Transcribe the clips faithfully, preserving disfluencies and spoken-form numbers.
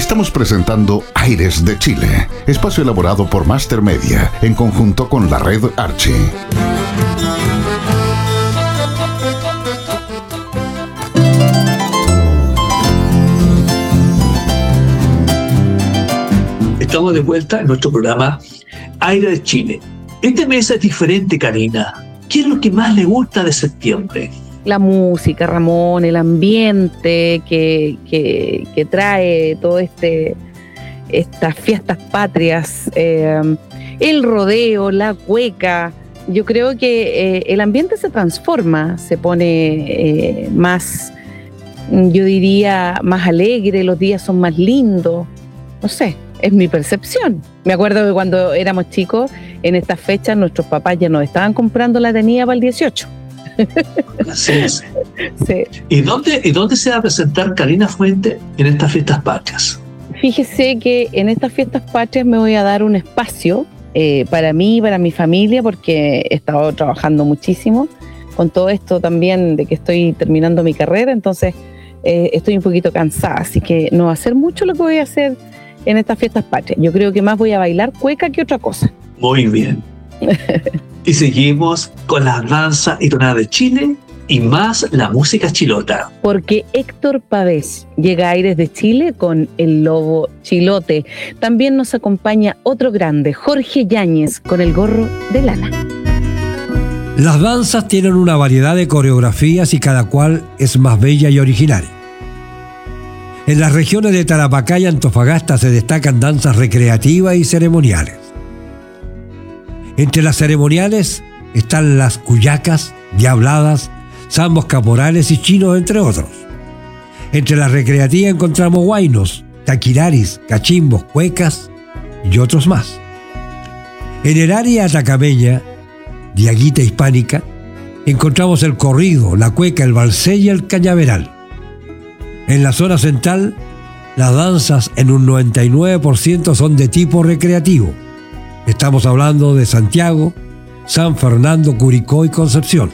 Estamos presentando Aires de Chile, espacio elaborado por Master Media en conjunto con la red Archie. Estamos de vuelta en nuestro programa Aire de Chile. Este mes es diferente, Karina. ¿Qué es lo que más le gusta de septiembre? La música, Ramón, el ambiente que, que, que trae todo este estas fiestas patrias, eh, el rodeo, la cueca. Yo creo que eh, el ambiente se transforma, se pone eh, más, yo diría, más alegre, los días son más lindos. No sé, es mi percepción. Me acuerdo que cuando éramos chicos, en estas fechas, nuestros papás ya nos estaban comprando la tenida para el dieciocho. Así es. Sí. ¿Y dónde, ¿Y dónde se va a presentar Karina Fuente en estas fiestas patrias? Fíjese que en estas fiestas patrias me voy a dar un espacio eh, para mí y para mi familia, porque he estado trabajando muchísimo con todo esto también de que estoy terminando mi carrera, entonces eh, estoy un poquito cansada, así que no va a ser mucho lo que voy a hacer en estas fiestas patrias. Yo creo que más voy a bailar cueca que otra cosa. Muy bien. Y seguimos con la danza y tonada de Chile y más la música chilota. Porque Héctor Pavés llega a Aires de Chile con El Lobo Chilote. También nos acompaña otro grande, Jorge Yáñez, con El Gorro de Lana. Las danzas tienen una variedad de coreografías y cada cual es más bella y original. En las regiones de Tarapacá y Antofagasta se destacan danzas recreativas y ceremoniales. Entre las ceremoniales están las cuyacas, diabladas, zambos caporales y chinos, entre otros. Entre las recreativas encontramos huaynos, taquiraris, cachimbos, cuecas y otros más. En el área atacameña, diaguita hispánica, encontramos el corrido, la cueca, el valsé y el cañaveral. En la zona central, las danzas en un noventa y nueve por ciento son de tipo recreativo. Estamos hablando de Santiago, San Fernando, Curicó y Concepción.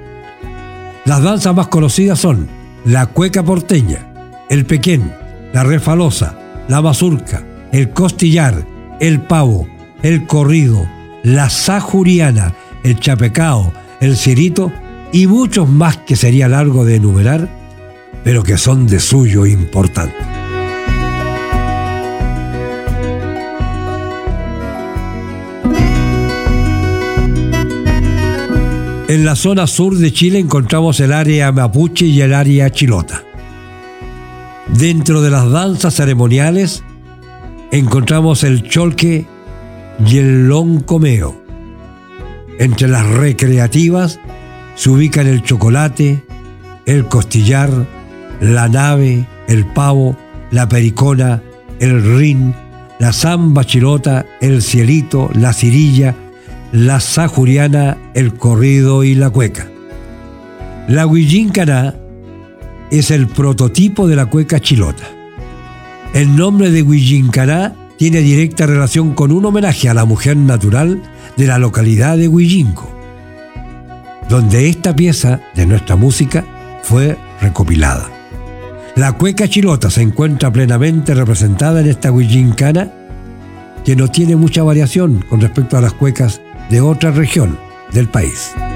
Las danzas más conocidas son la cueca porteña, el pequén, la refalosa, la mazurca, el costillar, el pavo, el corrido, la sajuriana, el chapecao, el cirito y muchos más que sería largo de enumerar, pero que son de suyo importante. En la zona sur de Chile encontramos el área mapuche y el área chilota. Dentro de las danzas ceremoniales encontramos el cholque y el loncomeo. Entre las recreativas se ubican el chocolate, el costillar, la nave, el pavo, la pericona, el rin, la zamba chilota, el cielito, la cirilla, la sajuriana, el corrido y la cueca. La huillincaná es el prototipo de la cueca chilota. El nombre de huillincaná tiene directa relación con un homenaje a la mujer natural de la localidad de Huillinco, donde esta pieza de nuestra música fue recopilada. La cueca chilota se encuentra plenamente representada en esta huillincana, que no tiene mucha variación con respecto a las cuecas de otra región del país.